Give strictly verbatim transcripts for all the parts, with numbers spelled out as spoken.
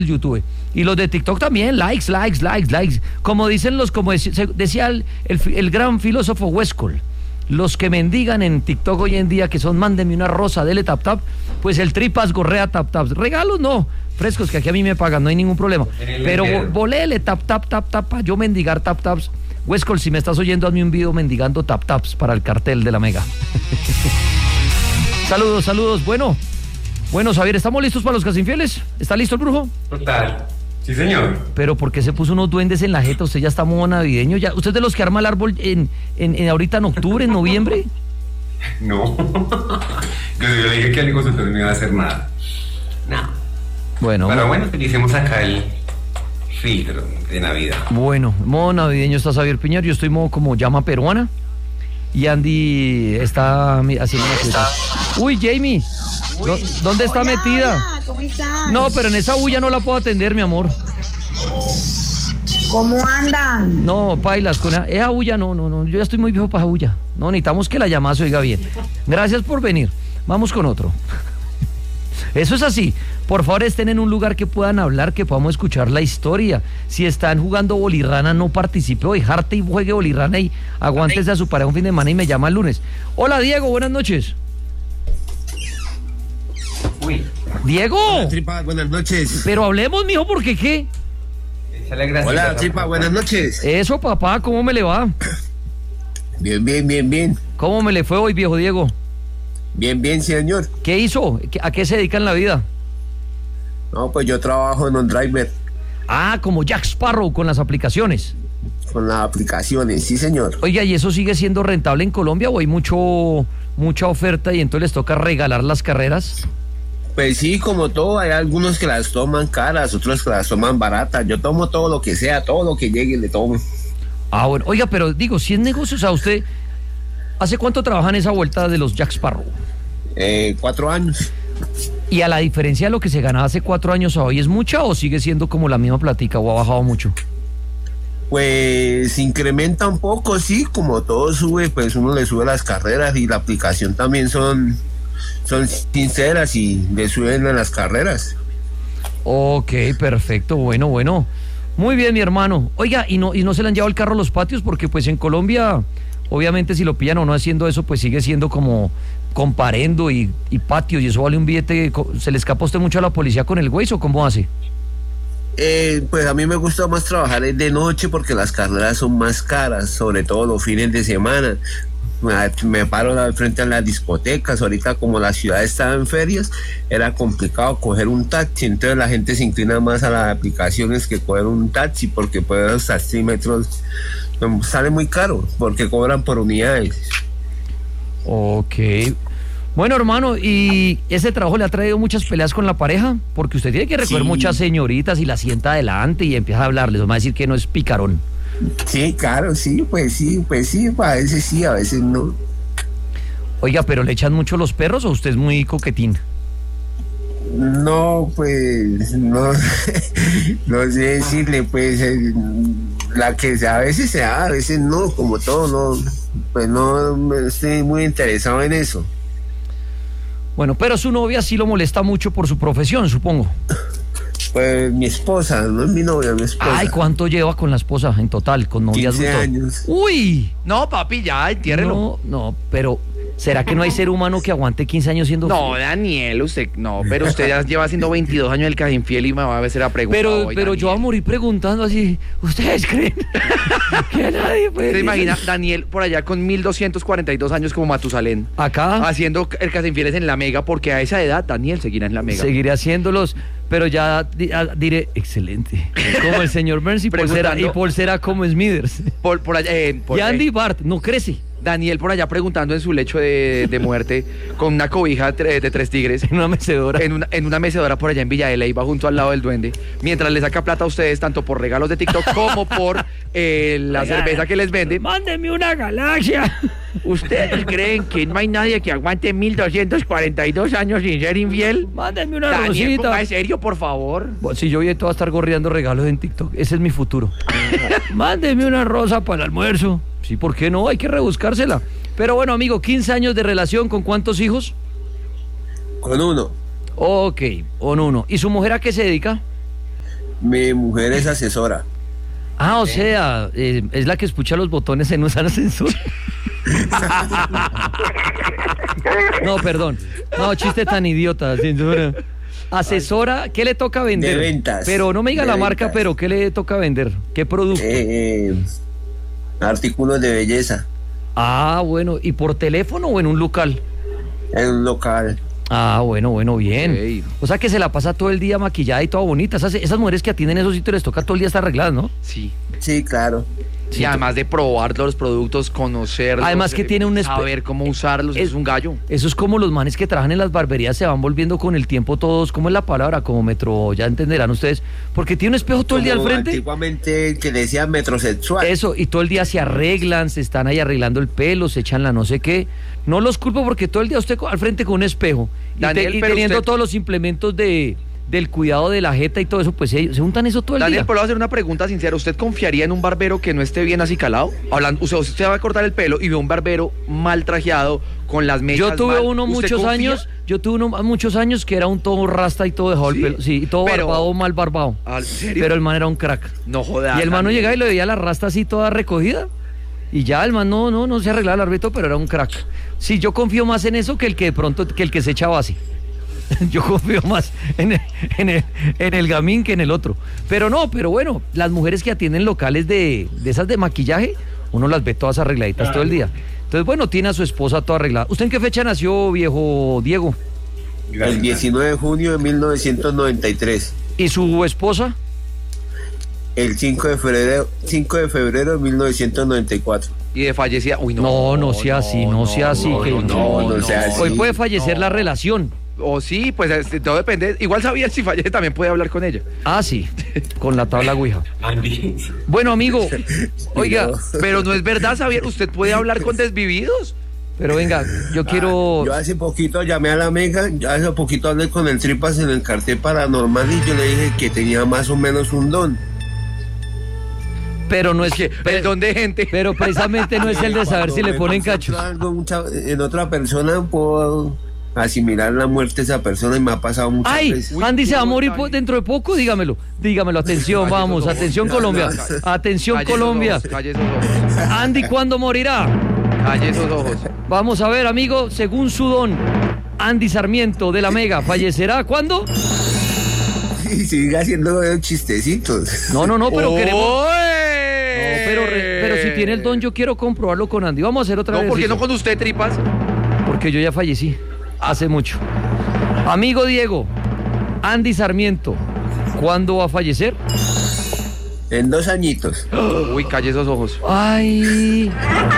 YouTube. Y los de TikTok también, likes, likes, likes, likes. Como dicen los, como decía el, el, el gran filósofo Westcott, los que mendigan en TikTok hoy en día, que son mándeme una rosa, dele tap tap, pues el tripas gorrea tap tap. Regalos no, frescos, que aquí a mí me pagan, no hay ningún problema. Pero volele tap tap tap tap, pa yo mendigar tap taps. Westcott, si me estás oyendo, hazme un video mendigando tap taps para el cartel de la Mega. Saludos, saludos. Bueno, bueno, Xavier, ¿estamos listos para los casinfieles? ¿Está listo el brujo? Total. Sí, señor. Pero ¿por qué se puso unos duendes en la jeta? Usted ya está modo navideño. Ya. ¿Usted es de los que arma el árbol en, en, en ahorita en octubre, en noviembre? No. Yo, yo le dije que al consultorio no iba a hacer nada. No. Bueno. Pero bueno, utilicemos acá el filtro de Navidad. Bueno, modo navideño está Xavier Piñar. Yo estoy modo como llama peruana. Y Andy está haciendo una fiesta. Uy, Jamie. Uy. ¿Dónde está hola, metida? Hola, ¿cómo estás? No, pero en esa bulla no la puedo atender, mi amor. ¿Cómo andan? No, pailas, con esa, esa bulla no, no, no. Yo ya estoy muy viejo para esa bulla. No, necesitamos que la llamada se oiga bien. Gracias por venir. Vamos con otro. Eso es así. Por favor, estén en un lugar que puedan hablar, que podamos escuchar la historia. Si están jugando bolirrana, no participe hoy. Jarte y juegue bolirrana y aguántese a su pareja un fin de semana y me llama el lunes. Hola, Diego, buenas noches. Uy. Diego. Hola, Tripa, buenas noches. Pero hablemos, mijo, porque qué. Hola, Tripa, buenas noches. Eso, papá, ¿cómo me le va? Bien, bien, bien, bien. ¿Cómo me le fue hoy, viejo Diego? Bien, bien, señor. ¿Qué hizo? ¿A qué se dedica en la vida? No, pues yo trabajo en un driver. Ah, como Jack Sparrow con las aplicaciones. Con las aplicaciones, sí, señor. Oiga, ¿y eso sigue siendo rentable en Colombia o hay mucho mucha oferta y entonces les toca regalar las carreras? Pues sí, como todo, hay algunos que las toman caras, otros que las toman baratas. Yo tomo todo lo que sea, todo lo que llegue le tomo. Ah, bueno. Oiga, pero digo, si es negocio, o sea, usted, ¿hace cuánto trabaja en esa vuelta de los Jack Sparrow? Eh, cuatro años. ¿Y a la diferencia de lo que se ganaba hace cuatro años a hoy es mucha o sigue siendo como la misma platica o ha bajado mucho? Pues incrementa un poco, sí, como todo sube, pues uno le sube las carreras y la aplicación también son, son sinceras y le suben a las carreras. Ok, perfecto, bueno, bueno. Muy bien, mi hermano. Oiga, ¿y no, y no se le han llevado el carro a los patios? Porque pues en Colombia, obviamente si lo pillan o no haciendo eso, pues sigue siendo como comparendo y, y patios y eso vale un billete. ¿Se le escapa a usted mucho a la policía con el Waze o cómo hace? Eh, pues a mí me gusta más trabajar de noche porque las carreras son más caras, sobre todo los fines de semana. Me, me paro al frente a las discotecas, ahorita como la ciudad estaba en ferias, era complicado coger un taxi, entonces la gente se inclina más a las aplicaciones que coger un taxi porque pues los taxímetros sale muy caro porque cobran por unidades. Ok. Bueno, hermano, ¿y ese trabajo le ha traído muchas peleas con la pareja? Porque usted tiene que recoger sí. muchas señoritas y la sienta adelante y empieza a hablarles, va a decir que no es picarón. Sí, claro, sí, pues sí, pues sí, a veces sí, a veces no. Oiga, ¿pero le echan mucho los perros o usted es muy coquetín? No, pues, no, no sé decirle, pues, eh, la que a veces se da, a veces no, como todo, no, pues no estoy muy interesado en eso. Bueno, pero su novia sí lo molesta mucho por su profesión, supongo. Pues mi esposa, no es mi novia, mi esposa. Ay, ¿cuánto lleva con la esposa en total, con novias? quince años. Uy. No, papi, ya, entiérrelo. No, no, pero ¿será que no hay ser humano que aguante quince años siendo No, fiel? Daniel, usted, no, pero usted ya lleva haciendo veintidós años el casinfiel y me va a hacer la pregunta Pero, hoy, pero yo voy a morir preguntando así, ¿ustedes creen que nadie puede? ¿Se imagina Daniel por allá con mil doscientos cuarenta y dos años como Matusalén? Acá. Haciendo el casinfieles en la Mega, porque a esa edad Daniel seguirá en la Mega. Seguiré haciéndolos, pero ya diré, excelente. Como el señor Burns y Polsera, y Polsera como Smithers. Por, por allá, eh, por, y Andy eh, Bart, no crece. Daniel por allá preguntando en su lecho de, de muerte con una cobija de, de tres tigres. En una mecedora. En una, en una mecedora por allá en Villa de Leyva, junto al lado del duende. Mientras le saca plata a ustedes, tanto por regalos de TikTok como por eh, la Oiga, cerveza que les vende. ¡Mándeme una galaxia! ¿Ustedes creen que no hay nadie que aguante mil doscientos cuarenta y dos años sin ser infiel? Mándeme una Daniel, rosita. ¿En serio, por favor? Bueno, si yo voy a todo a estar gorreando regalos en TikTok, ese es mi futuro. Mándeme una rosa para el almuerzo. Sí, ¿por qué no? Hay que rebuscársela. Pero bueno, amigo, quince años de relación, ¿con cuántos hijos? Con uno. Ok, con uno. ¿Y su mujer a qué se dedica? Mi mujer es asesora. Ah, o sea, eh, es la que escucha los botones en un ascensor. No, perdón. No, chiste tan idiota, censura. Asesora, ¿qué le toca vender? De ventas. Pero no me diga de la marca, ventas. pero ¿qué le toca vender? ¿Qué producto? Eh, artículos de belleza Ah, bueno, ¿y por teléfono o en un local? en un local. Ah, bueno, bueno, bien. Ok. O sea que se la pasa todo el día maquillada y toda bonita. Esas, esas mujeres que atienden esos sitios les toca todo el día estar arregladas, ¿no? Sí. Sí, claro. Sí, además de probar los productos, conocerlos. Además que eh, tiene un espe- saber cómo usarlos, es, es- un gallo. Eso es como los manes que trabajan en las barberías se van volviendo con el tiempo todos, ¿cómo es la palabra? Como metro, ya entenderán ustedes. Porque tiene un espejo todo el día al Como frente. Antiguamente que decía metrosexual. Eso, y todo el día se arreglan, se están ahí arreglando el pelo, se echan la no sé qué. No los culpo porque todo el día usted co- al frente con un espejo y, Daniel, te- y pero teniendo usted- todos los implementos de, del cuidado de la jeta y todo eso, pues se, se untan eso todo el Daniel, día. pero le voy a hacer una pregunta sincera. ¿Usted confiaría en un barbero que no esté bien acicalado? Hablando, o sea, usted va a cortar el pelo y ve un barbero mal trajeado, con las mechas Yo tuve mal. uno ¿Usted muchos confía? años, yo tuve uno muchos años que era un todo rasta y todo dejado ¿Sí? el pelo, sí, y todo Pero- barbado, mal barbado. Ah, ¿en serio? Pero el man era un crack. No joda. Y el man no Daniel. llegaba y le veía la rasta así toda recogida. Y ya el man no, no, no se arreglaba el árbitro, pero era un crack. Sí, yo confío más en eso que el que de pronto, que el que se echaba así. Yo confío más en el, en, el, en el gamín que en el otro. Pero no, pero bueno, las mujeres que atienden locales de, de esas de maquillaje, uno las ve todas arregladitas todo el día. Entonces, bueno, tiene a su esposa toda arreglada. ¿Usted en qué fecha nació, viejo Diego? El diecinueve de junio de mil novecientos noventa y tres. ¿Y su esposa? El cinco de febrero, cinco de febrero de mil novecientos noventa y cuatro. Y de fallecida. Uy, no. No, no sea así, no sea así, que- no, no sea así. Hoy puede fallecer no. la relación. O sí, pues este, todo depende. Igual sabía si fallece también puede hablar con ella. Ah, sí, con la tabla Ouija. Andy. Bueno, amigo, oiga, No. Pero no es verdad, Xavier. ¿Usted puede hablar con desvividos? pero venga, yo quiero... Yo hace poquito llamé a la Mega, yo hace poquito hablé con el Tripas en el cartel paranormal y yo le dije que tenía más o menos un don. Pero no es que... El don de gente. Pero precisamente no es el de saber si le ponen cachos. Algo, mucha- en otra persona puedo asimilar la muerte de esa persona y me ha pasado muchas Ay, veces. Uy, Andy se va a uy, morir Dani. po- dentro de poco, dígamelo. Dígamelo, atención, Calle vamos, esos ojos. atención No, Colombia. no, Atención Calle esos Colombia. ojos, Calle esos ojos. Andy, ¿cuándo morirá? Calle esos ojos. Vamos a ver, amigo, según su don, Andy Sarmiento de la Mega, ¿fallecerá cuándo? Y sigue haciendo chistecitos. No, no, no, pero queremos... No, ¡Oe! pero, re- pero si tiene el don, yo quiero comprobarlo con Andy. Vamos a hacer otra No, vez. ¿por qué no con usted, Tripas? Porque yo ya fallecí hace mucho. Amigo Diego, Andy Sarmiento, ¿cuándo va a fallecer? En dos añitos. Uy, calle esos ojos. Ay,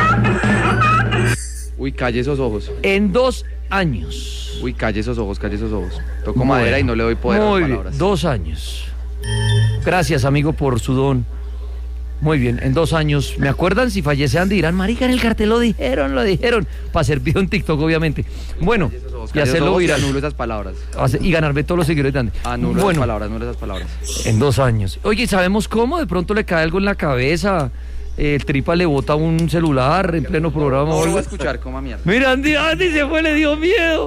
Uy, calle esos ojos. en dos años. Uy, calle esos ojos, calle esos ojos. Toco Bueno, madera y no le doy poder a muy las bien, palabras. dos años. Gracias, amigo, por su don. Muy bien, en dos años. ¿Me acuerdan? Si fallece Andy, dirán, marica, en el cartel lo dijeron, lo dijeron. Para hacer video en TikTok, obviamente. Bueno, Calle esos ojos, y calle esos hacerlo ojos y viral. anulo esas palabras. Hace- Y ganarme todos los seguidores de Andy. Anulo esas Bueno, palabras, anulo esas palabras. en dos años. Oye, ¿sabemos cómo? De pronto le cae algo en la cabeza. El tripa le bota un celular en pleno programa. No o lo algo. voy a escuchar, coma mierda. Mira, Andy, Andy se fue, le dio miedo.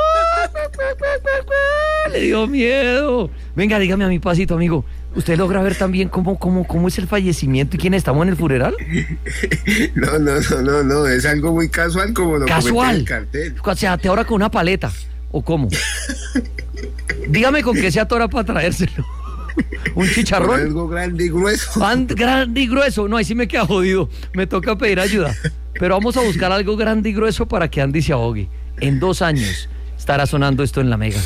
Le dio miedo. Venga, dígame a mi pasito, amigo. ¿Usted logra ver también cómo, cómo, cómo es el fallecimiento y quién estamos en el funeral? No, no, no, no, no, es algo muy casual como lo comenté en Casual. el cartel. O sea, te ahora con una paleta. ¿O cómo? Dígame con qué se atora para traérselo. Un Con chicharrón. algo grande y grueso. Pan grande y grueso. No, ahí sí me queda jodido. Me toca pedir ayuda. Pero vamos a buscar algo grande y grueso para que Andy se ahogue. En dos años estará sonando esto en la Mega.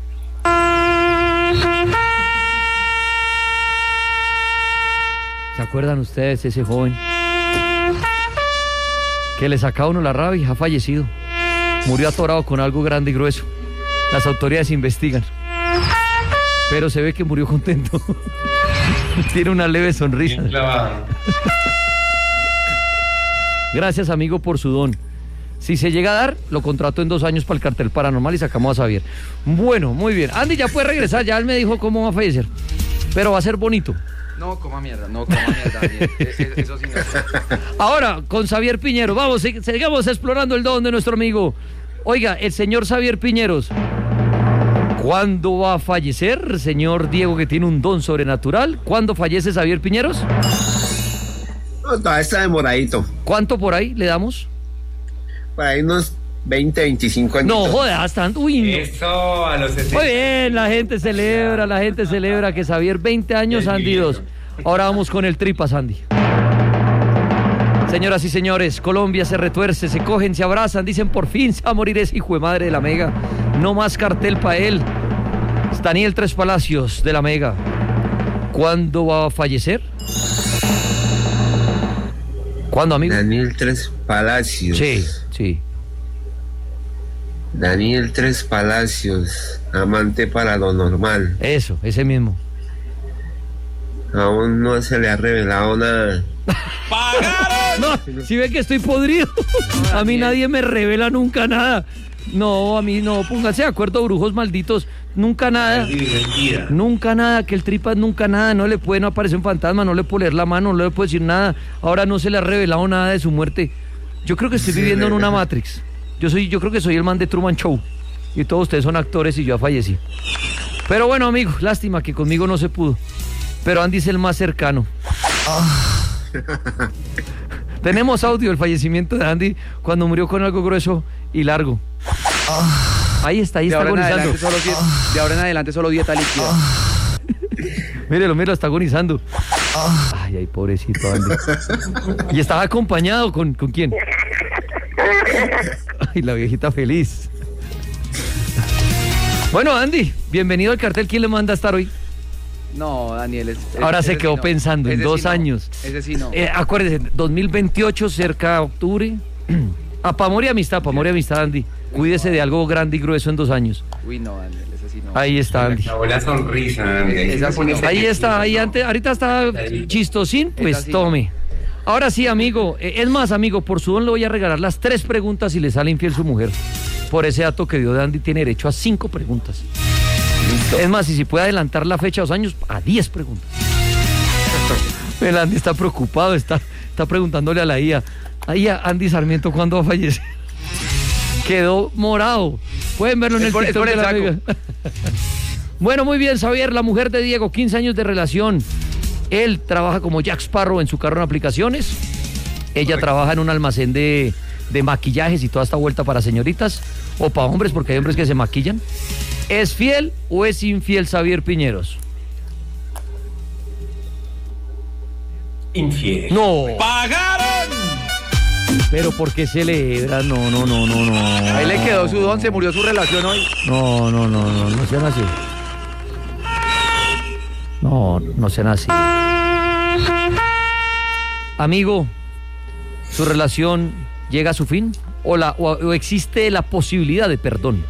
¿Se acuerdan ustedes ese joven que le sacaba a uno la rabia y ha fallecido? Murió atorado con algo grande y grueso. Las autoridades investigan. Pero se ve que murió contento. Tiene una leve sonrisa. Bien clavado. Gracias, amigo, por su don. Si se llega a dar, lo contrato en dos años para el cartel paranormal y sacamos a Xavier. Bueno, muy bien. Andy ya puede regresar, ya él me dijo cómo va a fallecer. Pero va a ser bonito. No, coma mierda, no, coma mierda. Daniel. E- e- Eso sí no. Ahora, con Xavier Piñero, vamos, sig- sigamos explorando el don de nuestro amigo. Oiga, el señor Xavier Piñeros, ¿Cuándo va a fallecer, señor Diego, que tiene un don sobrenatural? ¿Cuándo fallece Xavier Piñeros? No, todavía está demoradito. ¿Cuánto por ahí le damos? Por ahí unos veinte, veinticinco años. No, jodas, tanto. Uy, no. Eso, a los sesenta. Muy bien, la gente celebra, la gente celebra que Xavier, veinte años, Andy dos. Ahora vamos con el tripas, Andy. Señoras y señores, Colombia se retuerce, se cogen, se abrazan, dicen por fin se va a morir ese hijo de madre de la Mega. No más cartel para él. Es Daniel Tres Palacios de la Mega. ¿Cuándo va a fallecer? ¿Cuándo, amigo? Daniel Tres Palacios. Sí, sí. Daniel Tres Palacios, amante para lo normal. Eso, ese mismo. Aún no se le ha revelado nada. No, si ve que estoy podrido. A mí nadie me revela nunca nada. No, a mí no, pónganse de acuerdo, brujos malditos. Nunca nada. Nunca nada, que el tripas nunca nada. No le puede, no aparecer un fantasma, no le puedo leer la mano, no le puedo decir nada. Ahora no se le ha revelado nada de su muerte. Yo creo que estoy viviendo en una Matrix. Yo soy, yo creo que soy el man de Truman Show. Y todos ustedes son actores y yo ya fallecí. Pero bueno, amigo, lástima que conmigo no se pudo. Pero Andy es el más cercano. Tenemos audio del fallecimiento de Andy cuando murió con algo grueso y largo. Ahí está, ahí De está ahora, en agonizando. adelante solo die- de ahora en adelante solo dieta líquida. Mírelo, mírelo, está agonizando. Ay, ay, pobrecito Andy. Y estaba acompañado con, ¿con quién? Ay, la viejita feliz. Bueno, Andy, bienvenido al cartel. ¿Quién le manda a estar hoy? No, Daniel. Es, es- Ahora ese se quedó sí no. pensando en Ese dos sí no. años. Ese sí no. Eh, acuérdense, dos mil veintiocho, cerca de octubre. A pa' amor y amistad, pa' amor y amistad, Andy. Cuídese de algo grande y grueso en dos años. Uy, no, Daniel, ese sí no. Ahí está, Andy. Acabó la sonrisa, Andy. Ahí, Esa se sí pone no. ese Ahí está, texto, ahí ¿no? antes, ahorita está chistosín, pues Esa sí no. tome. Ahora sí, amigo, eh, es más, amigo, por su don le voy a regalar las tres preguntas si le sale infiel su mujer. Por ese dato que dio de Andy, tiene derecho a cinco preguntas. Es más, y si puede adelantar la fecha a dos años, a diez preguntas. El Andy está preocupado, está, está preguntándole a la I A. Ahí a Andy Sarmiento, ¿cuándo va a fallecer? Quedó morado. Pueden verlo en Es el por- es TikTok por de el la saco. Mega. Bueno, muy bien, Xavier, la mujer de Diego, quince años de relación. Él trabaja como Jack Sparrow en su carro en aplicaciones. Ella Correcto. trabaja en un almacén de, de maquillajes y toda esta vuelta para señoritas o para hombres, porque hay hombres que se maquillan. ¿Es fiel o es infiel Xavier Piñeros? Infiel. No. Pero ¿por qué celebra? No, no, no, no, no. Ahí le quedó su don, se murió su relación hoy. No, no, no, no, no sean así. No, no sean así. Amigo, ¿su relación llega a su fin? ¿O, la, o, o existe la posibilidad de perdón?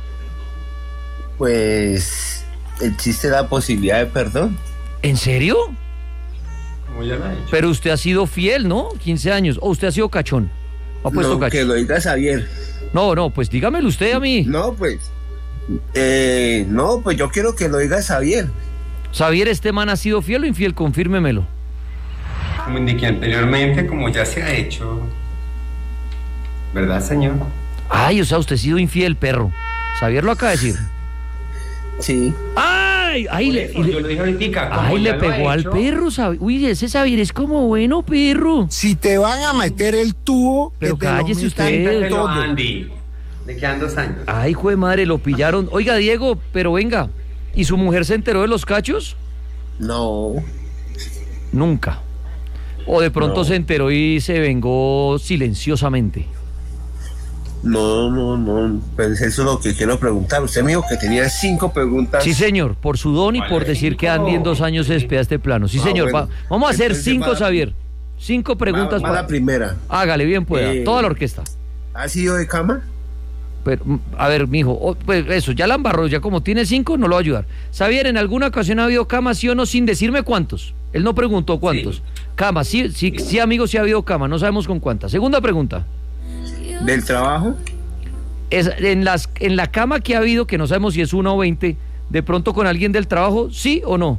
Pues existe la posibilidad de perdón. ¿En serio? Como ya lo ha dicho. Pero usted ha sido fiel, ¿no? quince años. ¿O usted ha sido cachón? ¿O ha puesto No, que cachón? lo diga Xavier. No, no, pues dígamelo usted a mí. No, pues. Eh, no, pues yo quiero que lo diga Xavier. Xavier, ¿este man ha sido fiel o infiel? Confírmemelo. Como indiqué anteriormente, como ya se ha hecho. ¿Verdad, señor? Ay, o sea, usted ha sido infiel, perro. Xavier lo acaba de decir. Sí. ¡Ay! ¡Ay! Por Le, eso, y le- yo lo dije ahorita. como ay, ya le lo ha pegó al hecho. perro, Xavier. Uy, ese Xavier es como bueno, perro. Si te van a meter el tubo, Pero que te lo cállese metan usted. Pero, todo. Andy, le quedan dos años. Ay, hijo de madre, lo pillaron. Oiga, Diego, pero venga. ¿Y su mujer se enteró de los cachos? No. Nunca. O de pronto No. se enteró y se vengó silenciosamente. No, no, no. Pues eso es lo que quiero preguntar. Usted me dijo que tenía cinco preguntas. Sí, señor, por su don y Vale, por decir que cinco. Andy en dos años se despide de este plano. Sí, Ah, señor. bueno. va- vamos a hacer Entonces, cinco, va- Xavier. Cinco preguntas Va- va la para. primera. Hágale, bien pueda. Eh. Toda la orquesta. ¿Ha sido de cama? Pero, mm, a ver, mijo, oh, pues eso, ya la embarró, ya como tiene cinco, no lo va a ayudar. Xavier, ¿en alguna ocasión ha habido cama, sí o no, sin decirme cuántos? Él no preguntó cuántos. Sí. Cama, sí, sí, sí, amigo, sí ha habido cama, no sabemos con cuántas. Segunda pregunta. ¿Del trabajo? Es, en, las, en la cama que ha habido, que no sabemos si es una o veinte, de pronto con alguien del trabajo, ¿sí o no?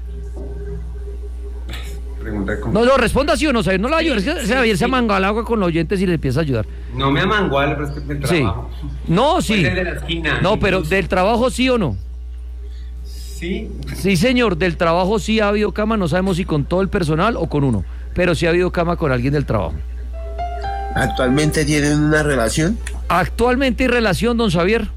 Pregunta como... No, no, responda sí o no, Xavier, no lo va a ayudar. Sí, Es que sí, Xavier se sí. manga al agua con los oyentes y le empieza a ayudar. No me amanguale, pero es que es del Sí. trabajo. No, sí. Pues desde la esquina. No, pero del trabajo, ¿sí o no? Sí. Sí, señor, del trabajo sí ha habido cama, no sabemos si con todo el personal o con uno, pero sí ha habido cama con alguien del trabajo. ¿Actualmente tienen una relación? Actualmente hay relación, don Xavier.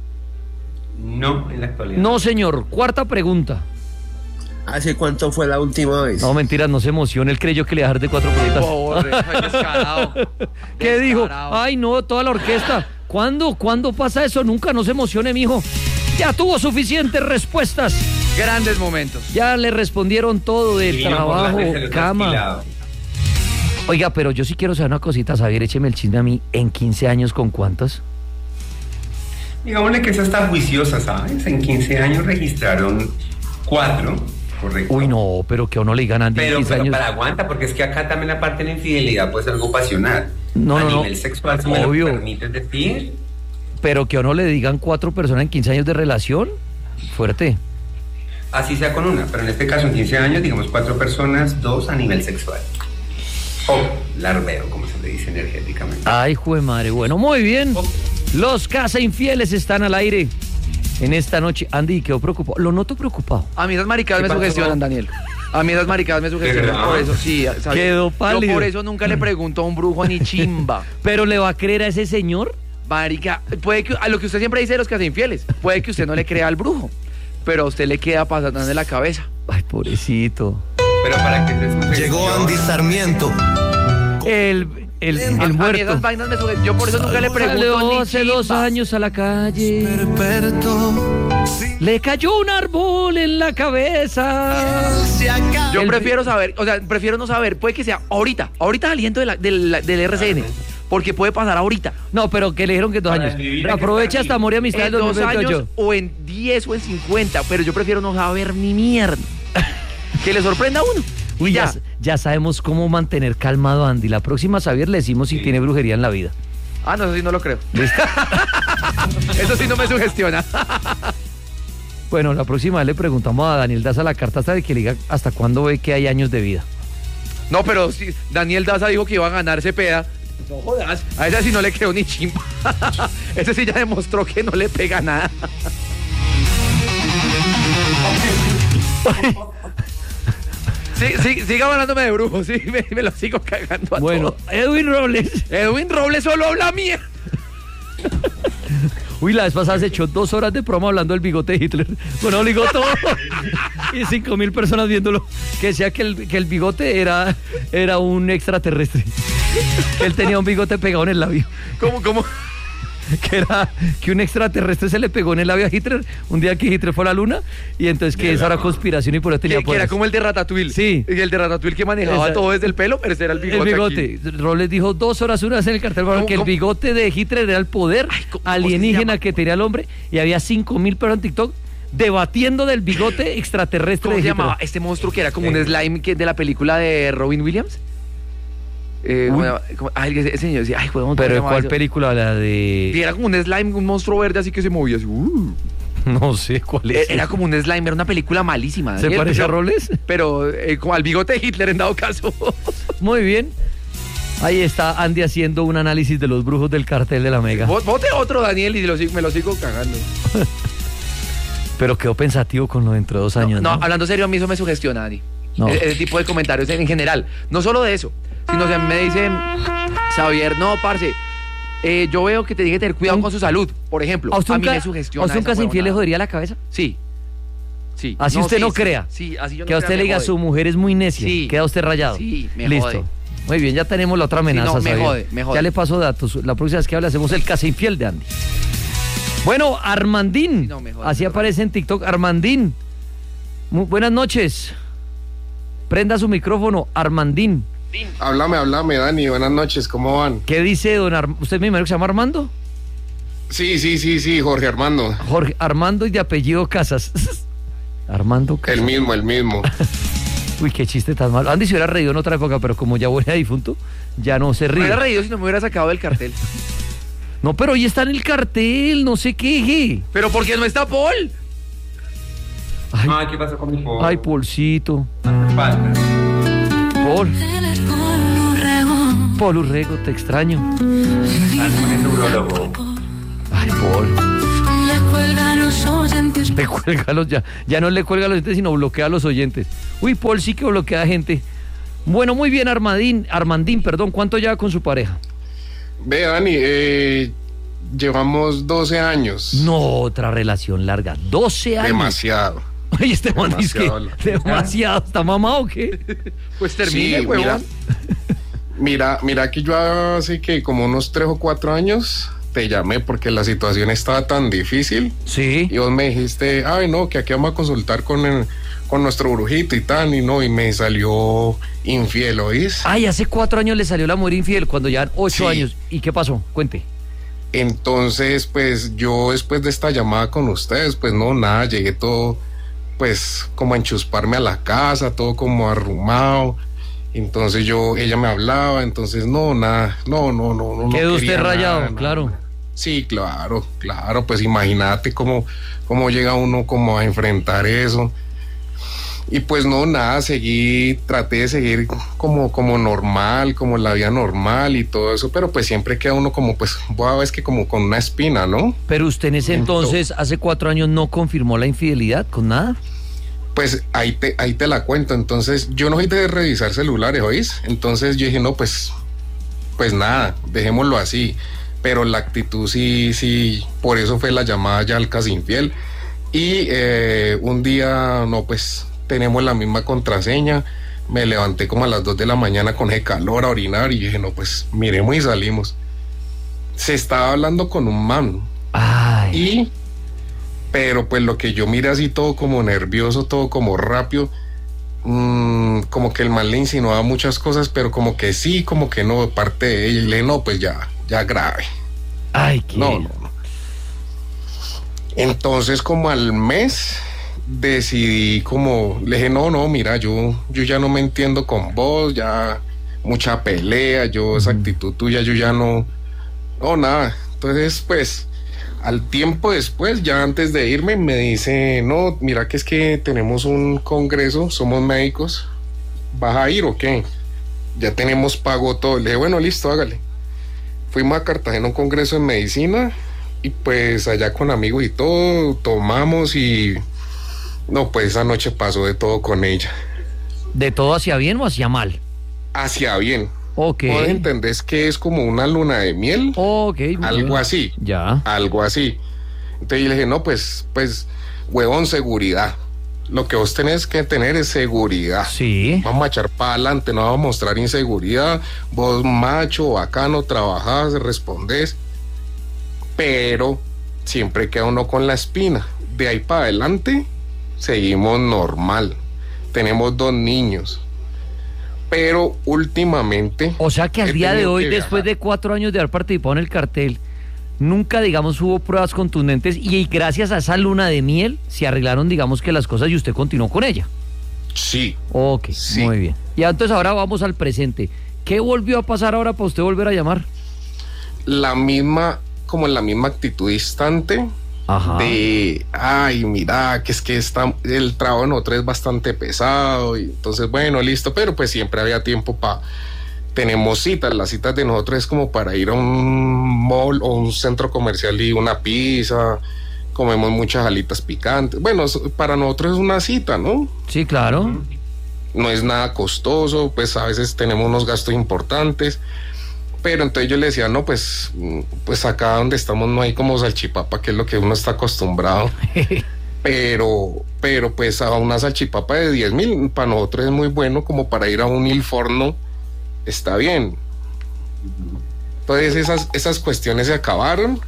No, en la actualidad. No, señor. Cuarta pregunta. ¿Hace cuánto fue la última vez? No, mentiras, no se emociona. Él creyó que le iba a dejar de cuatro pullitas. Por favor, ay, descarado. ¿Qué dijo? Descarado. Ay, no, toda la orquesta. ¿Cuándo? ¿Cuándo pasa eso? Nunca, no se emocione, mijo. Ya tuvo suficientes respuestas. Grandes momentos. Ya le respondieron todo del Divino por la trabajo, vez, se lo cama. trasquilado. Oiga, pero yo sí quiero saber una cosita, Xavier, écheme el chisme a mí. ¿En quince años con cuántas? Digámosle que esa está juiciosa, ¿sabes? En quince años registraron cuatro, correcto. Uy, no, pero que a uno le digan a Andy en Pero, quince pero años. para aguanta, porque es que acá también la parte de la infidelidad puede ser algo pasional. No, a no, no. nivel sexual, ¿se me lo Obvio. permites decir? Pero que a uno le digan cuatro personas en quince años de relación. Fuerte. Así sea con una, pero en este caso en quince años, digamos cuatro personas, dos a nivel sexual. O larveo, como se le dice energéticamente. Ay, jue madre. Bueno, muy bien. Los casa infieles están al aire en esta noche. Andy quedó preocupado. Lo noto preocupado. A mí esas maricadas ¿Qué me pasó? sugestionan, Daniel. A mí esas maricadas me sugestionan. verdad? Por eso, sí. ¿sabes? Quedó pálido. Yo por eso nunca le pregunto a un brujo ni chimba. ¿Pero le va a creer a ese señor? Marica, puede que, a lo que usted siempre dice de los que hacen infieles, puede que usted no le crea al brujo, pero a usted le queda pasando en la cabeza. Ay, pobrecito. Pero para que se sugestione- Llegó Andy Sarmiento. El, el, A- a el mí muerto. esas vainas me sugestionan. Yo por eso nunca le pregunto Salió ni hace dos chimba. años a la calle. Perperto. Le cayó un árbol en la cabeza. Se acaba. Yo El- prefiero saber, o sea, prefiero no saber, puede que sea ahorita, ahorita saliendo de la- del, del R C N, porque puede pasar ahorita. No, pero que le dijeron que en dos Para años. vivir hay que Aprovecha estar hasta morir amistad En del dos años, dos mil veintiocho. o en diez, o en cincuenta, pero yo prefiero no saber ni mierda. Que le sorprenda a uno. Uy, ya, ya. ya sabemos cómo mantener calmado a Andy. La próxima, Xavier, le decimos si Sí. tiene brujería en la vida. Ah, no, eso sí no lo creo. Eso sí no me sugestiona. Bueno, la próxima vez le preguntamos a Daniel Daza la carta hasta de que le diga hasta cuándo ve que hay años de vida. No, pero sí, Daniel Daza dijo que iba a ganar Cepeda. No jodas. A esa sí no le creo ni chimba. Ese sí ya demostró que no le pega nada. Sí, sí, siga hablándome de brujos, sí, me, me lo sigo cagando a Bueno, todos. Edwin Robles. Edwin Robles solo habla mía. Uy, la vez pasada se echó dos horas de promo hablando del bigote de Hitler. Bueno, ligó todo. Y cinco mil personas viéndolo. Que decía que el, que el bigote era, era un extraterrestre. Que él tenía un bigote pegado en el labio. ¿Cómo, cómo? Que era que un extraterrestre se le pegó en el labio a Hitler un día que Hitler fue a la luna. Y entonces que esa era conspiración y por eso tenía Que, que era poderes. como el de Ratatouille. Sí. Y el de Ratatouille que manejaba Esa- todo desde el pelo, pero ese era el El bigote. bigote. aquí. Robles dijo dos horas una vez en el cartel ¿Cómo, que el cómo? bigote de Hitler era el poder Ay, ¿cómo- cómo se alienígena llama? que tenía el hombre. Y había cinco mil personas en TikTok debatiendo del bigote extraterrestre ¿Cómo de se Hitler. llamaba este monstruo que era como un slime que de la película de Robin Williams? Eh, Uy. como- como- ay, ese, ese señor decía, ay, ¿cómo se Pero llama ¿cuál eso? película? La Y de... era como un slime, un monstruo verde así que se movía así. uh. No sé cuál es. Era como un slime, era una película malísima. ¿Se Daniel, parece a pero- Robles? Pero eh, como al bigote de Hitler en dado caso. Muy bien. Ahí está Andy haciendo un análisis de los brujos del cartel de la Mega. Vot- Vote otro, Daniel, y lo sigo- me lo sigo cagando. Pero quedó pensativo con lo dentro de dos años, no, ¿no? no, hablando serio, a mí eso me sugestiona, Dani. No. Ese, ese tipo de comentarios en general. No solo de eso, sino que me dicen, Xavier, no, parce, eh, yo veo que te dije tener cuidado Un- con su salud, por ejemplo. ¿A usted A un mí ca- me ¿A sugestiona usted un esa casa infiel le huevonada. jodería la cabeza? Sí. Sí. Así usted sí, no sí, crea. Sí, así yo no Que a usted crea, le me diga jode. su mujer es muy necia. Sí. Queda usted rayado. Sí, me Listo. jode. Muy bien, ya tenemos la otra amenaza. no, me Xavier. jode, me jode. Ya le paso datos. La próxima vez que hable hacemos el casa infiel de Andy. Bueno, Armandín. Sí, no, me jode, Así me aparece en TikTok. Armandín. Muy buenas noches. Prenda su micrófono, Armandín. Háblame, háblame, Dani. Buenas noches, ¿cómo van? ¿Qué dice don Armando? ¿Usted me imagino que se llama Armando? Sí, sí, sí, sí, Jorge Armando. Jorge Armando y de apellido Casas. Armando Casas. El mismo, el mismo. Uy, qué chiste tan malo. Andy se hubiera reído en otra época, pero como ya huele a difunto, ya no se Me ríe. hubiera reído si no me hubiera sacado del cartel. No, pero hoy está en el cartel, no sé qué. Pero ¿por qué no está Paul? Ay, Ay, ¿qué pasó con mi Paul? ay, Paulcito. Falta. Paul. Paul Urrego, te extraño. Ah, con el neurólogo. Ay, Paul. Ya cuelgan los oyentes. Le cuelga a los, ya, ya no le cuelga a los oyentes, sino bloquea a los oyentes. Uy, Paul sí que bloquea a gente. Bueno, muy bien, Armadín, Armandín, perdón, ¿cuánto lleva con su pareja? Ve, Dani, eh, llevamos doce años. No, otra relación larga, doce años. Demasiado. Oye, este man dice Demasiado que largo. demasiado, ¿está mamado o qué? Pues termine, Sí, huevón. mira, mira, mira que yo hace que como unos tres o cuatro años te llamé porque la situación estaba tan difícil Sí. y vos me dijiste, ay no, que aquí vamos a consultar con el, con nuestro brujito y tal, y no, y me salió infiel, ¿oís? Ay, hace cuatro años le salió la mujer infiel, cuando ya ocho Sí. años. ¿Y qué pasó? Cuente. Entonces, pues yo después de esta llamada con ustedes, pues no, nada, llegué todo, pues como a enchusparme a la casa, todo como arrumado. Entonces yo, ella me hablaba, entonces no, nada, no, no, no, no. Quedó no usted quería rayado, nada, claro. nada. Sí, claro, claro, pues imagínate cómo, cómo llega uno como a enfrentar eso. Y pues no, nada, seguí, traté de seguir como, como normal, como la vida normal y todo eso, pero pues siempre queda uno como, pues, vos ves que como con una espina, ¿no? Pero usted en ese entonces, hace cuatro años, no confirmó la infidelidad con nada. Pues ahí te, ahí te la cuento. Entonces, yo no soy de revisar celulares, ¿oís? Entonces yo dije, no, pues, pues nada, dejémoslo así. Pero la actitud sí, sí, por eso fue la llamada ya al casi infiel. Y eh, un día, no, pues, tenemos la misma contraseña. Me levanté como a las dos de la mañana con ese calor a orinar y dije, no, pues, miremos y salimos. Se estaba hablando con un man. Ay. Y... pero pues lo que yo miré así todo como nervioso, todo como rápido, mmm, como que el man le insinuaba muchas cosas, pero como que sí, como que no, de parte de ella, y le dije, no, pues ya, ya grave. Ay, qué. No, no, no. Entonces como al mes decidí como, le dije, no, no, mira, yo, yo ya no me entiendo con vos, ya mucha pelea, yo esa actitud tuya, yo ya no, no, nada. Entonces pues... al tiempo después, ya antes de irme, me dice, no, mira que es que tenemos un congreso, somos médicos, ¿vas a ir o qué? Ya tenemos pago todo. Le dije, bueno, listo, hágale. Fuimos a Cartagena a un congreso de medicina y pues allá con amigos y todo, tomamos y no, pues esa noche pasó de todo con ella. ¿De todo hacia bien o hacia mal? Hacia bien. Ok. ¿Vos entendés que es como una luna de miel? Ok. Algo bien. así. Ya. Algo así. Entonces yo le dije, no, pues, pues, huevón, seguridad. Lo que vos tenés que tener es seguridad. Sí. Vamos a echar para adelante, no vamos a mostrar inseguridad. Vos, macho, bacano, trabajás, respondés. Pero siempre queda uno con la espina. De ahí para adelante, seguimos normal. Tenemos dos niños. Pero últimamente... O sea que al he día de tenido hoy, que después viajar. de cuatro años de haber participado en el cartel, nunca, digamos, hubo pruebas contundentes y gracias a esa luna de miel se arreglaron, digamos, que las cosas y usted continuó con ella. Sí. Ok, Sí. muy bien. Y entonces ahora vamos al presente. ¿Qué volvió a pasar ahora para usted volver a llamar? La misma, como la misma actitud distante. Ajá. De, ay, mira, que es que está, el trabajo de nosotros es bastante pesado, y entonces, bueno, listo, pero pues siempre había tiempo para, tenemos citas, las citas de nosotros es como para ir a un mall o un centro comercial y una pizza, comemos muchas alitas picantes, bueno, para nosotros es una cita, ¿no? Sí, claro. No es nada costoso, pues a veces tenemos unos gastos importantes. Pero entonces yo le decía, no, pues, pues acá donde estamos no hay como salchipapa, que es lo que uno está acostumbrado. pero, pero pues a una salchipapa de diez mil, para nosotros es muy bueno, como para ir a un Il Forno, está bien. Entonces esas, esas cuestiones se acabaron.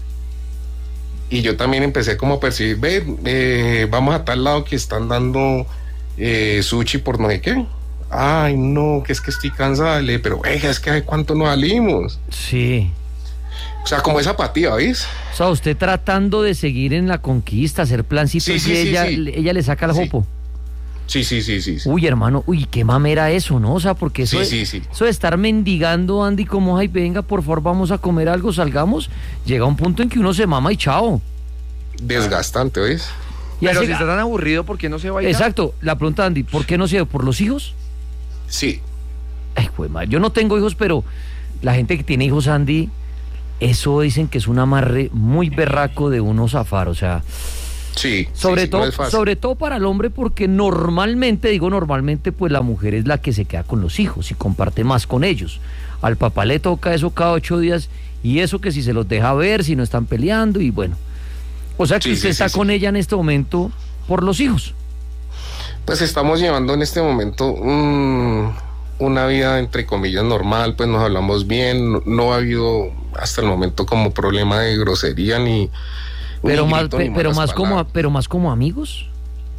Y yo también empecé como a percibir, ve, eh, vamos a tal lado que están dando eh, sushi por no sé qué. Ay, no, que es que estoy cansada. Le dije, pero oiga, es que ¿hace cuánto no salimos? Sí. O sea, como esa apatía, ¿ves? O sea, usted tratando de seguir en la conquista, hacer plancitos Sí, sí, y sí, ella, sí. ella le saca el Sí. jopo. Sí, sí, sí, sí. sí. Uy, hermano, uy, qué mamera eso, ¿no? O sea, porque eso, Sí, de, sí, sí. eso de estar mendigando, Andy, como, ay, venga, por favor, vamos a comer algo, salgamos, llega un punto en que uno se mama y chao. Desgastante, ¿ves? Y Pero hace- si está tan aburrido, ¿por qué no se va a ir? Exacto, la pregunta, Andy, ¿por qué no se por los hijos? Sí. Ay, pues, madre, yo no tengo hijos, pero la gente que tiene hijos, Andy, eso dicen que es un amarre muy berraco de uno zafar, o sea, Sí, Sobre sí, sí, todo, no es fácil. sobre todo para el hombre, porque normalmente, digo normalmente, pues la mujer es la que se queda con los hijos y comparte más con ellos. Al papá le toca eso cada ocho días y eso que si se los deja ver, si no están peleando y bueno. O sea que Sí, usted sí, está sí, con sí. ella en este momento por los hijos. Pues estamos llevando en este momento un- una vida entre comillas normal, pues nos hablamos bien, no, no ha habido hasta el momento como problema de grosería ni Pero ni más, grito, pe- ni pero malas más como, palabras. pero más como amigos.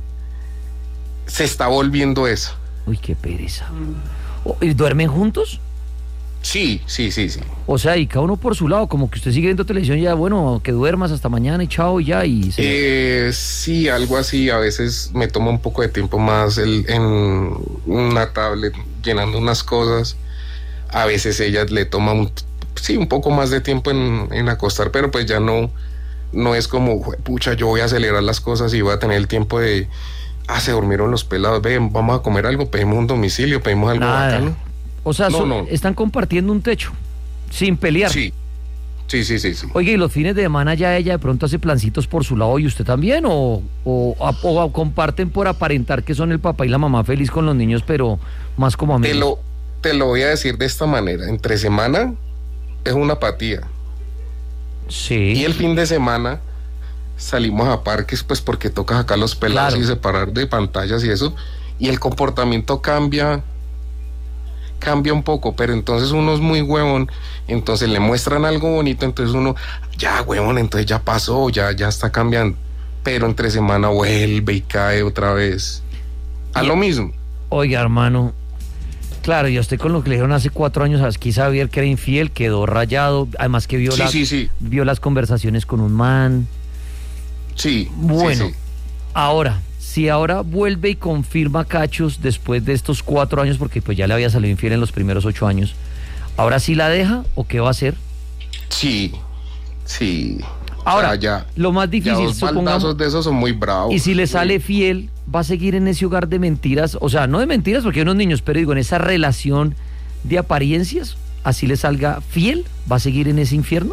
Se está volviendo eso. Uy, qué pereza. O- ¿Y duermen juntos? Sí, sí, sí, sí. O sea, y cada uno por su lado, como que usted sigue viendo televisión y ya, bueno, que duermas hasta mañana y chao y ya y se... Eh, sí, algo así. A veces me toma un poco de tiempo más el, en una tablet llenando unas cosas. A veces ella le toma un, sí, un poco más de tiempo en, en acostar, pero pues ya no, no es como, "Jue- pucha, yo voy a acelerar las cosas y voy a tener el tiempo de, ah, se durmieron los pelados, ven, vamos a comer algo, pedimos un domicilio, pedimos algo Nada. bacano". O sea, No, son- no. están compartiendo un techo, sin pelear. Sí, sí, sí, sí, sí. Oye, ¿y los fines de semana ya ella de pronto hace plancitos por su lado y usted también? ¿O, o, o- o comparten por aparentar que son el papá y la mamá feliz con los niños, pero más como amigos? Te lo, te lo voy a decir de esta manera, entre semana es una apatía. Sí. Y el fin de semana salimos a parques, pues porque toca sacar los pelados Claro. y separar de pantallas y eso. Y el comportamiento cambia, cambia un poco, pero entonces uno es muy huevón, entonces le muestran algo bonito, entonces uno, ya huevón, entonces ya pasó, ya, ya está cambiando. Pero entre semana vuelve y cae otra vez. A Y- lo mismo. Oiga, hermano, claro, y a usted con lo que le dijeron hace cuatro años, aquí sabía que era infiel, quedó rayado, además que vio, Sí, la- sí, sí. vio las conversaciones con un man. Sí. Bueno, sí, sí. ahora, si ahora vuelve y confirma cachos después de estos cuatro años, porque pues ya le había salido infiel en los primeros ocho años, ¿ahora sí la deja o qué va a hacer? Sí, sí. Ahora, O sea, ya, lo más ya difícil, dos supongamos, baldazos de esos son muy bravos. y si le sale fiel, va a seguir en ese hogar de mentiras, o sea, no de mentiras porque hay unos niños, pero digo, en esa relación de apariencias, así le salga fiel, ¿va a seguir en ese infierno?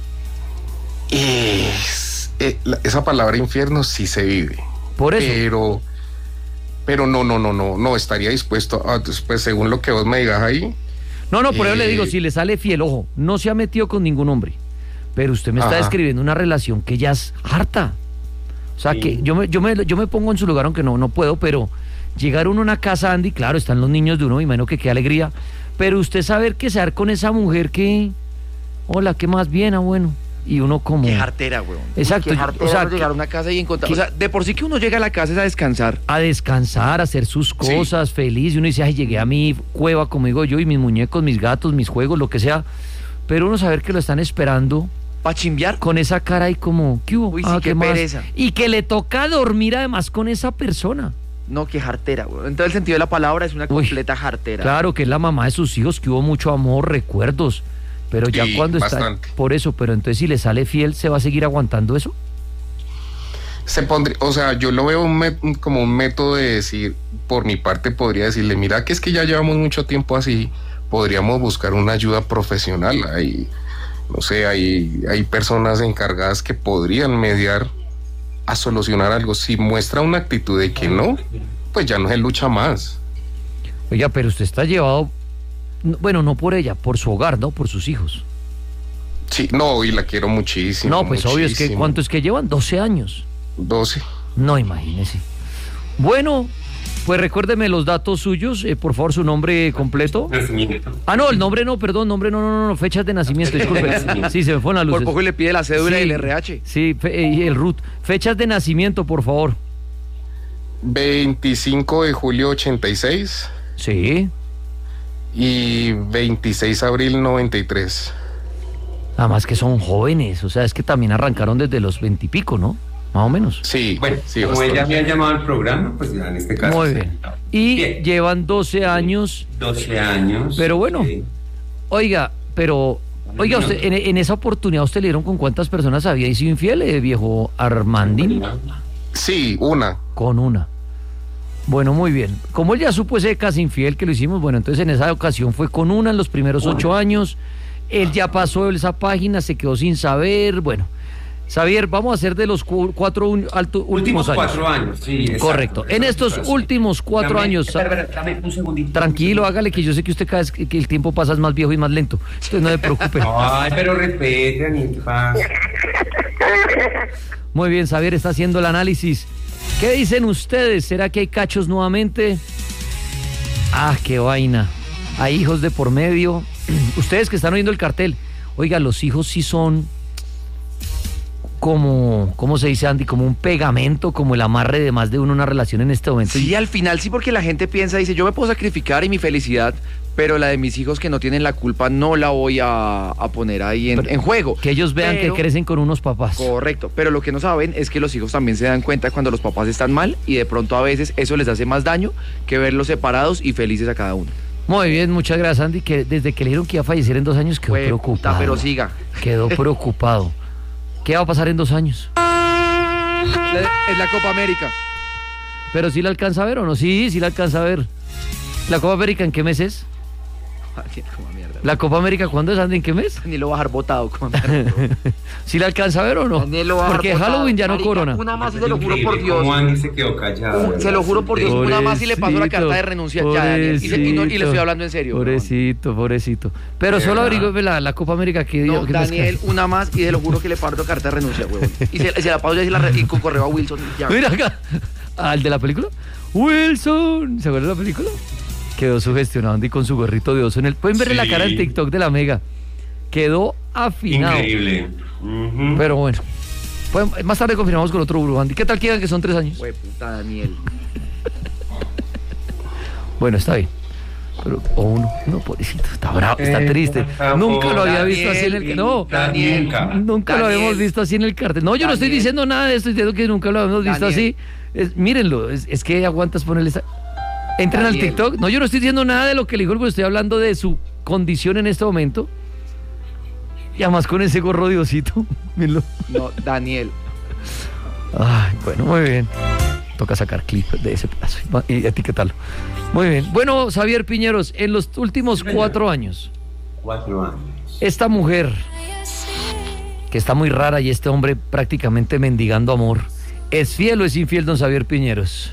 Es- eh, la- esa palabra infierno sí se vive. Por eso. Pero, pero no, no, no, no, no estaría dispuesto a, pues según lo que vos me digas ahí. No, no, por eso le Eh, digo, si le sale fiel, ojo, no se ha metido con ningún hombre, pero usted me está Ajá. describiendo una relación que ya es harta. O sea, Sí. que yo me, yo, me, yo me pongo en su lugar, aunque no, no puedo, pero llegar uno a una casa, Andy, claro, están los niños de uno, me imagino que qué alegría, pero usted saber que se dar con esa mujer que, hola, ¿qué más bien? Ah, bueno, y uno como... Qué jartera, weón. Exacto, Qué yo- jartera o sea, uno llegar que- a una casa y encontrar. que- O sea, de por sí que uno llega a la casa es a descansar. a descansar, a hacer sus cosas, feliz, y uno dice, ay, llegué a mi cueva, como digo yo, y mis muñecos, mis gatos, mis juegos, lo que sea, pero uno saber que lo están esperando ¿Para chimbear? con esa cara y como, ¿qué hubo? Uy, sí, Ah, qué más? pereza. Y que le toca dormir además con esa persona. No, qué jartera, weón. En todo el sentido de la palabra es una Uy, completa jartera. Claro, que es la mamá de sus hijos, que hubo mucho amor, recuerdos, pero ya Sí, cuando está... bastante. Por eso, pero entonces si le sale fiel, ¿se va a seguir aguantando eso? Se pondría, o sea, yo lo veo un met- como un método de decir, por mi parte podría decirle, mira que es que ya llevamos mucho tiempo así, podríamos buscar una ayuda profesional. Hay, no sé, hay, hay personas encargadas que podrían mediar a solucionar algo. Si muestra una actitud de que no, pues ya no se lucha más. Oiga, pero usted está llevado, no, bueno, no por ella, por su hogar, ¿no? Por sus hijos. Sí, no, y la quiero muchísimo. No, pues obvio, es que muchísimo. ¿cuánto es que llevan? doce años. doce. No, imagínese. Bueno, pues recuérdeme los datos suyos, eh, por favor, su nombre completo. Nacimiento. Ah, no, el nombre no, perdón, nombre no, no, no, no, fechas de nacimiento, disculpe. Sí, se me fueron las Por luces. poco le pide la cédula Sí, y el R H. Sí, fe- eh, y el R U T. Fechas de nacimiento, por favor. veinticinco de julio ochenta y seis Sí. y veintiséis de abril noventa y tres. Además que son jóvenes, o sea, es que también arrancaron desde los veintipico, ¿no? Más o menos. Sí, Bueno, sí, como bastante. ella había llamado al programa, pues ya en este caso. Muy se- bien. Y Bien. llevan doce años. doce años. Pero bueno. Sí. Oiga, pero, oiga, usted, en, en esa oportunidad usted le dieron con cuántas personas había sido infiel, eh, viejo Armandín. Sí, una. Con una. Bueno, muy bien. Como él ya supo ese casi infiel que lo hicimos, bueno, entonces en esa ocasión fue con una en los primeros ocho años. Él ya pasó esa página, se quedó sin saber. Bueno, Xavier, vamos a hacer de los cu- cuatro un- alto- últimos, Últimos años. cuatro años, sí. exacto. Correcto. En Eso estos es así. últimos cuatro Dame- años, espera, espera, dame un segundito. tranquilo, hágale, que yo sé que usted cada vez que que el tiempo pasa es más viejo y más lento. Entonces no se preocupe. Ay, pero respete, Daniel, ¿qué pasa? Muy bien, Xavier está haciendo el análisis. ¿Qué dicen ustedes? ¿Será que hay cachos nuevamente? Ah, qué vaina. Hay hijos de por medio. Ustedes que están oyendo el cartel, oiga, los hijos sí son como, ¿cómo se dice, Andy? Como un pegamento, como el amarre de más de uno en una relación en este momento. Sí, al final sí, porque la gente piensa, dice, yo me puedo sacrificar y mi felicidad, pero la de mis hijos que no tienen la culpa no la voy a, a poner ahí en, Pero en juego. Que ellos vean Pero- que crecen con unos papás. Correcto, pero lo que no saben es que los hijos también se dan cuenta cuando los papás están mal y de pronto a veces eso les hace más daño que verlos separados y felices a cada uno. Muy bien, muchas gracias, Andy, que desde que le dijeron que iba a fallecer en dos años quedó Fue puta, preocupado. pero siga. Quedó preocupado. ¿Qué va a pasar en dos años? La- es la Copa América. ¿Pero sí la alcanza a ver o no? Sí, sí la alcanza a ver. ¿La Copa América en qué mes es? Como mierda. ¿La Copa América cuándo es, Andy? ¿En qué mes? Ni lo va a dejar botado. Como mierda. ¿Sí la alcanza a ver o no? Daniel lo va a dejar Porque botado. Halloween ya no Marica, corona. Una más y se lo juro por Dios. Cómo Andy se quedó callado. Uh, se lo juro por Dios, una más y le pasó la carta de renuncia ya, Daniel. Y, se- y no- y le estoy hablando en serio. Pobrecito, pobrecito. Pero De solo verdad. averigüe la, la Copa América que No, que Daniel, una más y se lo juro que le parto carta de renuncia, huevón. Y se, se la paso y, la re- y con correo a Wilson. Ya. Mira acá. ¿Al de la película? Wilson. ¿Se acuerdan de la película? Quedó sugestionado Andy con su gorrito de oso en el. Pueden verle la Sí. cara en TikTok de la Mega. Quedó afinado. Increíble. Ujú. Pero bueno. Pues, más tarde confirmamos con otro Brujo, Andy. ¿Qué tal que digan que son tres años? Hue puta, Daniel. Bueno, está bien. Pero, o uno, no, pobrecito, está bravo, está Eh, triste. por favor, Nunca lo había visto así en el Daniel, no, Daniel. nunca lo Daniel. habíamos visto así en el cartel. No, yo no estoy Daniel. diciendo nada de esto, estoy diciendo que nunca lo habíamos visto Daniel. así. Es- mírenlo, es, es que aguantas ponerle esa. Entren al Daniel. TikTok. No, yo no estoy diciendo nada de lo que le dijo, porque estoy hablando de su condición en este momento. Y además con ese gorro de osito. Mírenlo. No, Daniel. Ay, bueno, muy bien. Toca sacar clip de ese pedazo y y etiquetarlo. Muy bien. Bueno, Xavier Piñeros, en los últimos cuatro años, Cuatro años. esta mujer, que está muy rara, y este hombre prácticamente mendigando amor, ¿es fiel o es infiel, don Xavier Piñeros?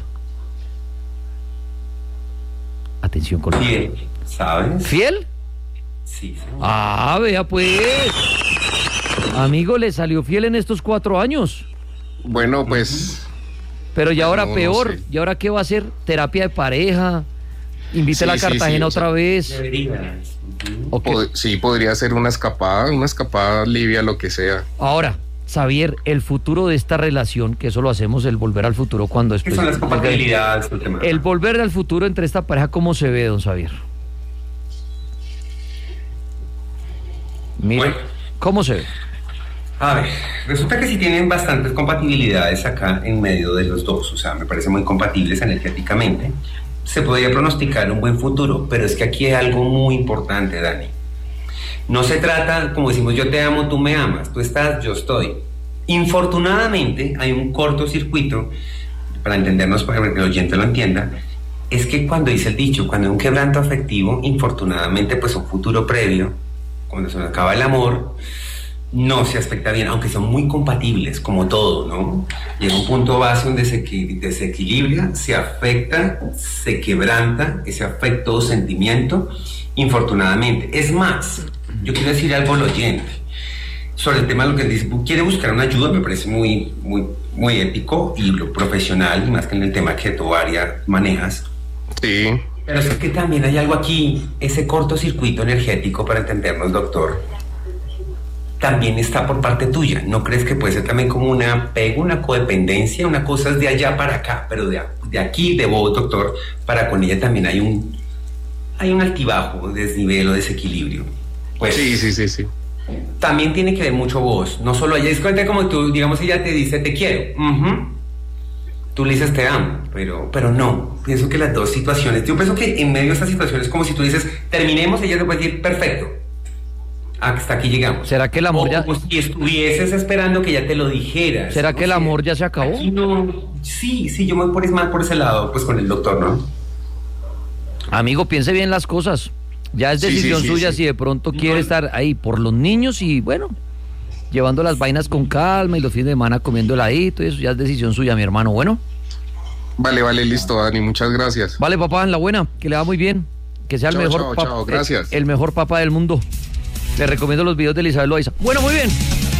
Atención, Colombia. Fiel, ¿sabes? ¿Fiel? Sí, señor. Ah, vea pues. Amigo, le salió fiel en estos cuatro años. Bueno, pues Pero y ahora No, no peor. sé. ¿Y ahora qué va a hacer? ¿Terapia de pareja? ¿Invítela Sí, a sí, Cartagena sí, o sea, otra vez? Deberías. Ujú. ¿O qué? pod- sí podría ser una escapada, una escapada Livia, lo que sea. Ahora, Xavier, el futuro de esta relación, que eso lo hacemos el volver al futuro cuando ¿Qué después... son las compatibilidades? El, tema? El volver al futuro entre esta pareja, ¿cómo se ve, don Xavier? Mira, Bueno. ¿cómo se ve? A ver, resulta que sí tienen bastantes compatibilidades acá en medio de los dos, o sea, me parecen muy compatibles energéticamente. Se podría pronosticar un buen futuro, pero es que aquí hay algo muy importante, Dani. No se trata, como decimos, yo te amo, tú me amas, tú estás, yo estoy. Infortunadamente, hay un cortocircuito, para entendernos, para que el oyente lo entienda, es que cuando dice el dicho, cuando hay un quebranto afectivo, infortunadamente, pues un futuro previo, cuando se nos acaba el amor, no se aspecta bien, aunque son muy compatibles, como todo, ¿no? Llega un punto base donde se equi- desequilibra, se afecta, se quebranta ese afecto o sentimiento, infortunadamente. Es más, yo quiero decir algo al oyente sobre el tema de lo que dice, quiere buscar una ayuda, me parece muy, muy, muy ético y lo profesional, y más que en el tema que tú, Aria, manejas. Sí, Pero es que también hay algo aquí, ese cortocircuito energético, para entendernos, doctor, también está por parte tuya. ¿No crees que puede ser también como una apego, una codependencia, una cosa es de allá para acá, pero de, de aquí, de vos, doctor, para con ella también hay un, hay un altibajo, desnivel o desequilibrio? Pues sí, sí, sí, sí. también tiene que ver mucho vos, no solo ella. Es cuenta como tú, digamos, ella te dice te quiero, ujú. Tú le dices te amo, pero, pero no. Pienso que las dos situaciones, yo pienso que en medio de estas situaciones, como si tú dices terminemos, ella te puede decir perfecto, hasta aquí llegamos. ¿Será que el amor O ya- como si estuvieses esperando que ella te lo dijera. ¿Será que el amor ya se acabó? Aquí no. Sí, sí, yo me voy por, más por ese lado, pues con el doctor, ¿no? Amigo, piense bien las cosas. Ya es Sí, sí, decisión sí, suya sí. si de pronto quiere No. estar ahí por los niños y bueno, llevando las vainas con calma y los fines de semana comiendo heladito y eso ya es decisión suya, mi hermano. Bueno. Vale, vale, listo, Dani, muchas gracias. Vale, papá, en la buena, que le va muy bien. Que sea el Chao, mejor chao, pap- chao, gracias. El, el mejor papá del mundo. Le recomiendo los videos de Elizabeth Loaiza. Bueno, muy bien.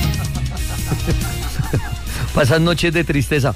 Pasan noches de tristeza.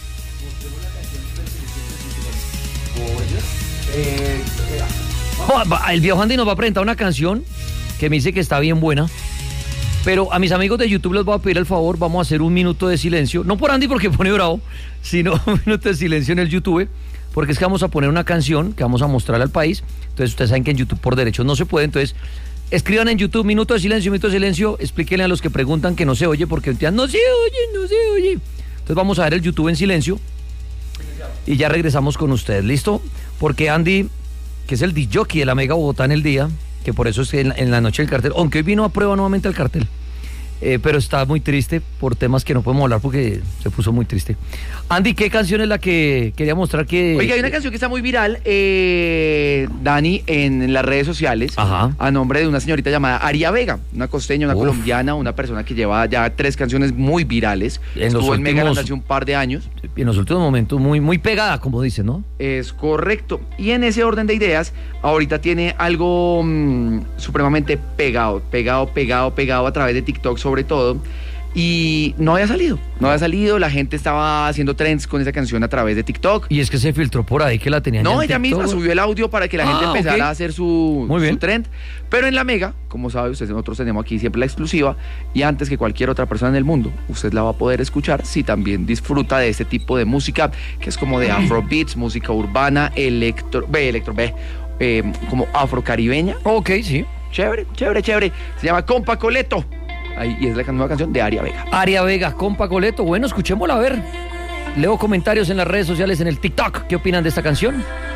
Oh, va- el viejo Andy nos va a presentar una canción que me dice que está bien buena. Pero a mis amigos de YouTube les voy a pedir el favor, vamos a hacer un minuto de silencio. No por Andy porque pone bravo, sino un minuto de silencio en el YouTube. Porque es que vamos a poner una canción que vamos a mostrar al país. Entonces ustedes saben que en YouTube por derechos no se puede. Entonces escriban en YouTube minuto de silencio, minuto de silencio. Explíquenle a los que preguntan que no se oye porque entiendan, no se oye, no se oye. Entonces vamos a ver el YouTube en silencio. Y ya regresamos con ustedes, ¿listo? Porque Andy, que es el disc jockey de la Mega Bogotá en el día, que por eso es que en la, en la noche del cartel, aunque hoy vino a prueba nuevamente el cartel, eh, pero está muy triste por temas que no podemos hablar porque se puso muy triste. Andy, ¿qué canción es la que quería mostrar que...? Oiga, hay una canción que está muy viral, eh, Dani, en las redes sociales, Ajá. a nombre de una señorita llamada Aria Vega, una costeña, una Uf. colombiana, una persona que lleva ya tres canciones muy virales. En los Estuvo en Megaland últimos- hace un par de años. En los últimos momentos muy, muy pegada, como dicen, ¿no? Es correcto. Y en ese orden de ideas, ahorita tiene algo mmm, supremamente pegado, pegado, pegado, pegado a través de TikTok sobre todo. Y no había salido, no había salido, la gente estaba haciendo trends con esa canción a través de TikTok. Y es que se filtró por ahí que la tenían ya No, en ella TikTok. misma subió el audio para que la gente Ah, empezara ok. a hacer su, Muy bien. su trend. Pero en la Mega, como sabe usted, nosotros tenemos aquí siempre la exclusiva. Y antes que cualquier otra persona en el mundo, usted la va a poder escuchar si también disfruta de este tipo de música, que es como de afrobeats, música urbana, electro, ve, electro, ve, eh, como afrocaribeña. Ok, sí. Chévere, chévere, chévere. Se llama Compa Coleto. Ahí, y es la nueva canción de Aria Vega. Aria Vega, compa Coleto. Bueno, escuchémosla a ver. Leo comentarios en las redes sociales, en el TikTok. ¿Qué opinan de esta canción?